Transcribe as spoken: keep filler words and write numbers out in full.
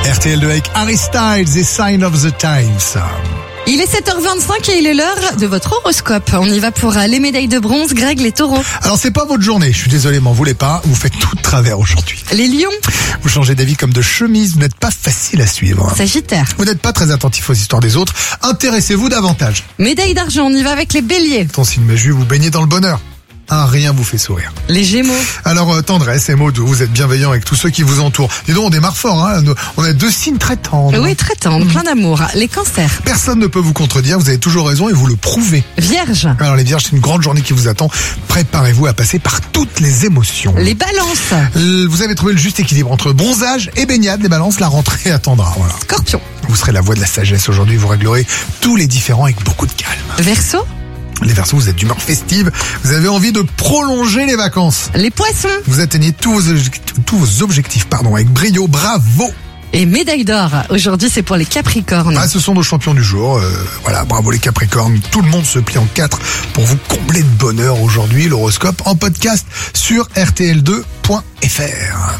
R T L deux avec Harry Styles et Sign of the Times. Il est sept heures vingt-cinq et il est l'heure de votre horoscope. On y va pour les médailles de bronze, Greg, les taureaux. Alors c'est pas votre journée, je suis désolé, m'en voulez pas, vous faites tout de travers aujourd'hui. Les lions. Vous changez d'avis comme de chemise, vous n'êtes pas facile à suivre. Sagittaire. Vous n'êtes pas très attentif aux histoires des autres, intéressez-vous davantage. Médaille d'argent, on y va avec les béliers. Ton signe Méju, vous baignez dans le bonheur. Un rien vous fait sourire. Les gémeaux. Alors euh, tendresse et mots doux, vous êtes bienveillant avec tous ceux qui vous entourent. Dis donc, on démarre fort, hein. On a deux signes très tendres. Oui, très tendres, plein d'amour. Les cancers. Personne ne peut vous contredire, vous avez toujours raison et vous le prouvez. Vierge. Alors les vierges, c'est une grande journée qui vous attend. Préparez-vous à passer par toutes les émotions. Les balances. Euh, Vous avez trouvé le juste équilibre entre bronzage et baignade. Les balances, la rentrée attendra. Voilà. Scorpion. Vous serez la voix de la sagesse aujourd'hui. Vous réglerez tous les différends avec beaucoup de calme. Verseau. Les Verseaux, vous êtes d'humeur festive. Vous avez envie de prolonger les vacances. Les poissons. Vous atteignez tous vos objectifs, tous vos objectifs pardon, avec brio. Bravo. Et médaille d'or. Aujourd'hui, c'est pour les capricornes. Ah, ce sont nos champions du jour. Euh, voilà, bravo les Capricornes. Tout le monde se plie en quatre pour vous combler de bonheur aujourd'hui. L'horoscope en podcast sur R T L deux point F R.